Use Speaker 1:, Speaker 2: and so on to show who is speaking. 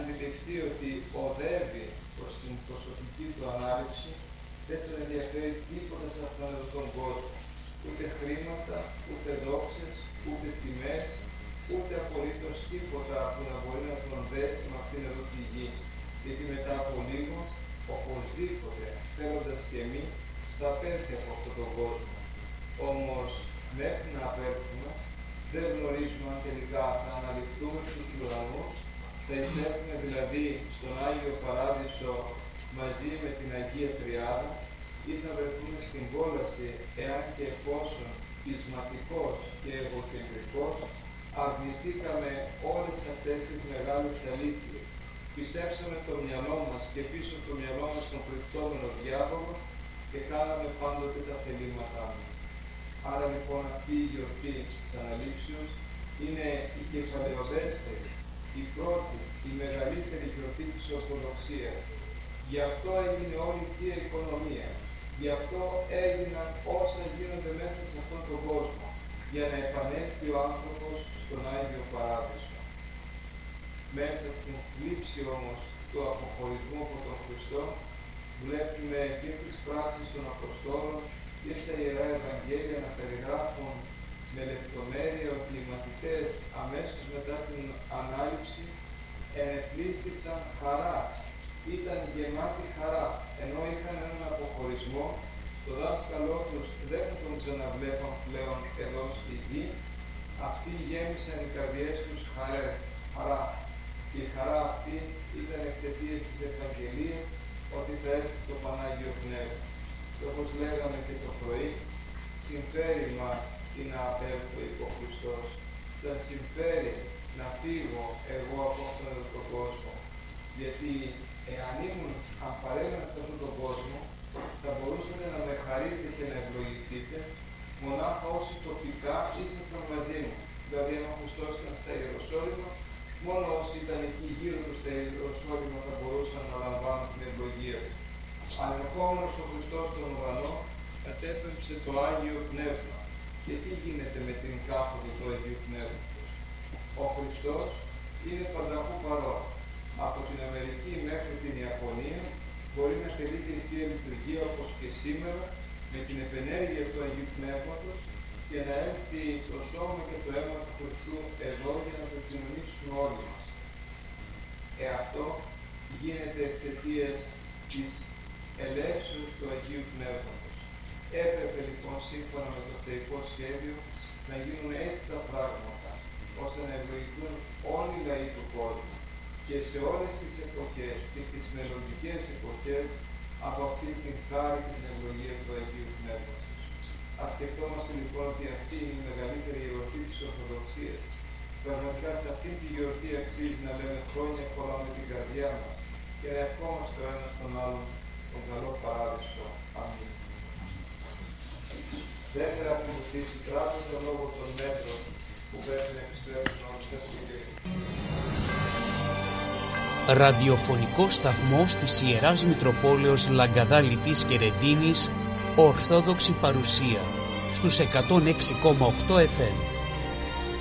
Speaker 1: αντιληφθεί ότι οδεύει προς την προσωπική του ανάληψη, δεν τον ενδιαφέρει τίποτα σε αυτόν εδώ τον κόσμο. Ούτε χρήματα, ούτε δόξες, ούτε τιμές, ούτε απολύτως τίποτα που να μπορεί να τον δέσει με αυτήν εδώ τη γη. Γιατί μετά από λίγο, οπωσδήποτε, θέλοντας και εμείς, θα απέλθει από αυτόν τον κόσμο. Όμως, μέχρι να απέλθουμε, δεν γνωρίζουμε αν τελικά θα αναλυφθούμε στους ουρανούς, θα εισέλθουμε δηλαδή στον Άγιο Παράδεισο μαζί με την Αγία Τριάδα ή θα βρεθούμε στην κόλαση εάν και εφόσον πεισματικός και εγωκεντρικός αρνηθήκαμε όλες αυτές τις μεγάλες αλήθειες. Πιστέψαμε το μυαλό μας και πίσω από το μυαλό μας τον κρυπτόμενο διάβολο και κάναμε πάντοτε τα θελήματά μας. Άρα λοιπόν αυτή η γιορτή της Αναλήψεως είναι η κεφαλαιοδέστερη, η πρώτη, η μεγαλύτερη γιορτή της Ορθοδοξίας. Γι' αυτό έγινε όλη η Θεία Οικονομία. Γι' αυτό έγιναν όσα γίνονται μέσα σε αυτόν τον κόσμο, για να επανέλθει ο άνθρωπος στον Άγιο Παράδεισο. Μέσα στην θλίψη όμως του αποχωρισμού από τον Χριστό, βλέπουμε και στις πράξεις των Αποστόλων και στα Ιερά Ευαγγέλια να περιγράφουν με λεπτομέρεια ότι οι μαθητές αμέσως μετά την Ανάληψη ενεπλήστησαν χαράς. Ήταν γεμάτοι χαρά, ενώ είχαν έναν αποχωρισμό, το δάσκαλό τους δεν θα τον ξαναβλέπαν πλέον εδώ στη γη. Αυτοί γέμισαν οι καρδιές τους χαρά. Και η χαρά αυτή ήταν εξαιτίας της Ευαγγελίας ότι θα έρθει το Πανάγιο Πνεύμα. Και όπως λέγαμε και το πρωί, συμφέρει μας ή να απέλθω υπό Χριστός. Σας συμφέρει να φύγω εγώ από αυτόν τον κόσμο. Γιατί εάν ήμουν απαραίτητα σε αυτόν τον κόσμο, θα μπορούσατε να με χαρείτε και να ευλογηθείτε μονάχα όσοι τοπικά ήσασταν μαζί μου. Δηλαδή, αν ο Χριστός ήταν στα Ιεροσόλυμα, μόνο όσοι ήταν εκεί γύρω του στα Ιεροσόλυμα θα μπορούσαν να λαμβάνουν την ευλογία του. Ανερχόμενος ο Χριστός στον ουρανό, κατέπεμψε το Άγιο Πνεύμα. Και τι γίνεται με την κάθοδο του Αγίου Πνεύματος? Ο Χριστός είναι πανταχού παρόν. Από την Αμερική μέχρι την Ιαπωνία μπορεί να τελείται η Θεία Λειτουργία όπως και σήμερα με την επενέργεια του Αγίου Πνεύματος και να έρθει το σώμα και το αίμα του Χριστού εδώ για να το κοινωνήσουμε όλοι μας. Αυτό γίνεται εξαιτίας της ελεύσεως του Αγίου Πνεύματος. Έπρεπε λοιπόν σύμφωνα με το θεϊκό σχέδιο να γίνουν έτσι τα πράγματα, ώστε να ευλογηθούν όλοι οι λαοί του κόσμου και σε όλες τις εποχές και στις μελλοντικές εποχές από αυτή την χάρη και την ευλογία του Αγίου Πνεύματος. Ας σκεφτόμαστε λοιπόν ότι αυτή είναι η μεγαλύτερη γιορτή της Ορθοδοξίας. Πραγματικά σε αυτή τη γιορτή αξίζει να λέμε χρόνια πολλά με την καρδιά μας και να ευχόμαστε ο ένας τον άλλον τον καλό παράδεισο. Αμήν. Δεύτερα από την κτήση κράτησε λόγω των μέτρων που πρέπει να επιστρέψουν όλες τις σπουδές.
Speaker 2: Ραδιοφωνικό σταθμός της Ιεράς Μητροπόλεως Λαγκαδάλητης και Ρεντίνης, Ορθόδοξη παρουσία στους 106,8 FM.